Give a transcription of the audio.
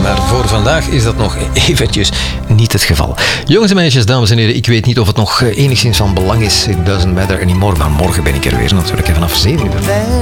Maar voor vandaag is dat nog eventjes niet het geval. Jongens en meisjes, dames en heren, ik weet niet of het nog enigszins van belang is. It doesn't matter anymore, maar morgen ben ik er weer natuurlijk vanaf 7 uur.